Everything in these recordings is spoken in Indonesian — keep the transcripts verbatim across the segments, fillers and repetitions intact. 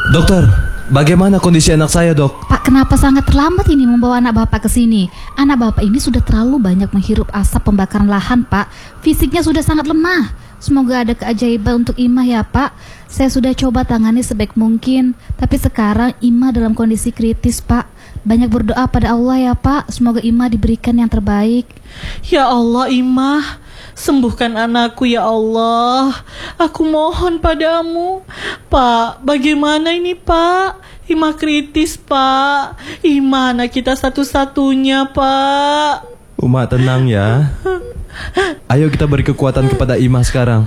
Dokter, bagaimana kondisi anak saya, dok? Pak, kenapa sangat terlambat ini membawa anak bapak ke sini? Anak bapak ini sudah terlalu banyak menghirup asap pembakaran lahan, Pak. Fisiknya sudah sangat lemah. Semoga ada keajaiban untuk Imah ya, Pak. Saya sudah coba tangani sebaik mungkin, tapi sekarang Imah dalam kondisi kritis, Pak. Banyak berdoa pada Allah ya, Pak. Semoga Imah diberikan yang terbaik. Ya Allah, Imah, sembuhkan anakku ya Allah. Aku mohon padamu. Pak, bagaimana ini Pak? Imah kritis Pak. Imah anak kita satu-satunya Pak. Uma, tenang ya. Ayo kita beri kekuatan kepada Imah sekarang.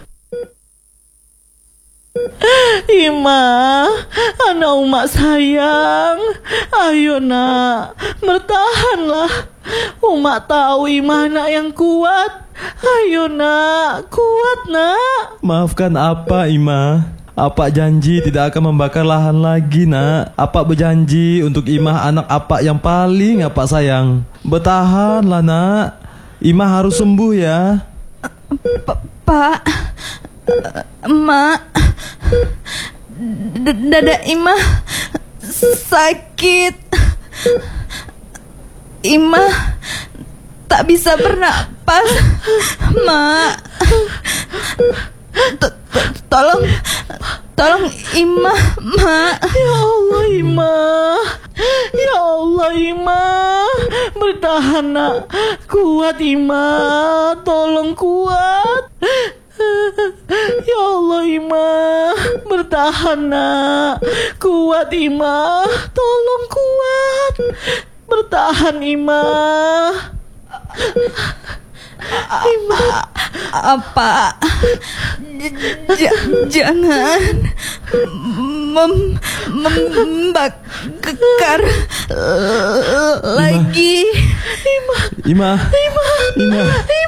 Imah, anak Uma sayang. Ayo nak, bertahanlah. Uma tahu Imah anak yang kuat. Ayo nak, kuat nak. Maafkan apa, Imah? Apa janji tidak akan membakar lahan lagi, nak? Apa berjanji untuk Imah anak apa yang paling apa sayang? Bertahanlah, nak. Imah harus sembuh ya. Pak, Emak, dada Imah sakit. Imah tak bisa bernapas, Mak. Tolong, tolong Imah, Mak. Ya Allah, Imah. Ya Allah, Imah. Bertahan nak. Kuat Imah. Tolong kuat. Ya Allah, Imah. Bertahan nak. Kuat Imah. Tolong kuat. Bertahan Imah. Imah. Apa? J- jangan mem- membakar lagi. Imah. Imah. Imah. Imah.